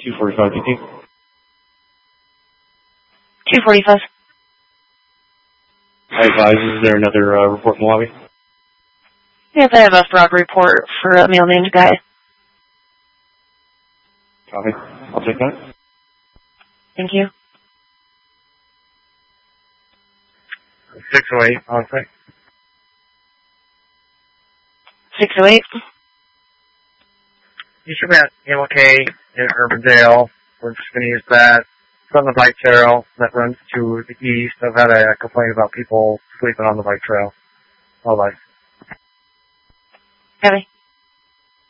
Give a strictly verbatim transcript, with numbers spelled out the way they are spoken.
two forty-five, D T. two forty-five. I advise, is there another uh, report in the lobby? Yes, I have a fraud report for a male named Guy. Copy. I'll take that. Thank you. six oh eight, on site. six oh eight. You should be at M L K in Urbandale. We're just going to use that. It's on the bike trail that runs to the east. I've had a complaint about people sleeping on the bike trail. All right. Copy.